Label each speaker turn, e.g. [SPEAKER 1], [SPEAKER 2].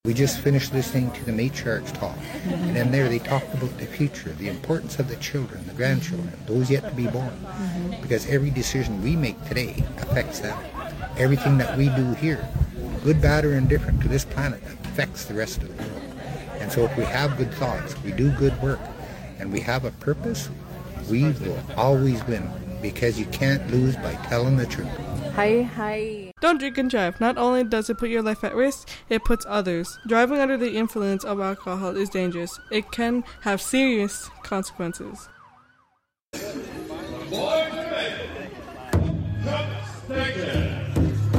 [SPEAKER 1] We just finished listening to the matriarchs talk, and in there they talked about the future, the importance of the children, the grandchildren, those yet to be born, because every decision we make today affects them. Everything that we do here, good, bad, or indifferent to this planet, affects the rest of the world. And so if we have good thoughts, we do good work, and we have a purpose, we will always win, because you can't lose by telling the truth.
[SPEAKER 2] Hi.
[SPEAKER 3] Don't drink and drive. Not only does it put your life at risk, it puts others. Driving under the influence of alcohol is dangerous. It can have serious consequences.